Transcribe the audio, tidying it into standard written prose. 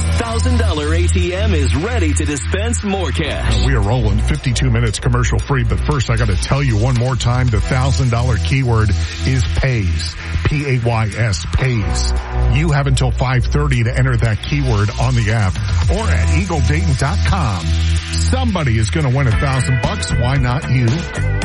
$1,000 ATM is ready to dispense more cash. We are rolling 52 minutes commercial free, but first I got to tell you one more time, the $1,000 keyword is pays. P-A-Y-S, pays. You have until 5:30 to enter that keyword on the app or at EagleDayton.com. Somebody is going to win $1,000. Why not you?